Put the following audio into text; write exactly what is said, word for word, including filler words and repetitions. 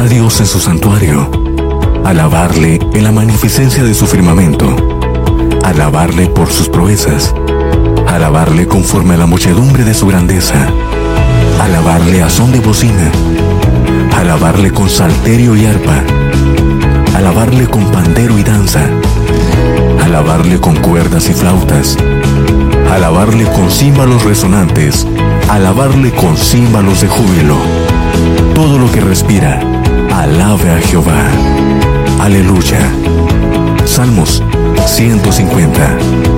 a Dios en su santuario, alabarle en la magnificencia de su firmamento, alabarle por sus proezas, alabarle conforme a la muchedumbre de su grandeza, alabarle a son de bocina, alabarle con salterio y arpa, alabarle con pandero y danza, alabarle con cuerdas y flautas, alabarle con címbalos resonantes, alabarle con címbalos de júbilo. Todo lo que respira, alabe a Jehová. Aleluya. Salmos ciento cincuenta.